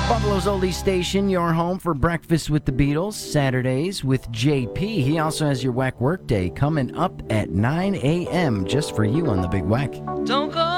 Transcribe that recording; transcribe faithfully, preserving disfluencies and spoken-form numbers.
Buffalo's Oldie Station, your home for Breakfast with the Beatles, Saturdays with J P. He also has your Wack Workday coming up at nine a.m. just for you on the Big Wack. Don't go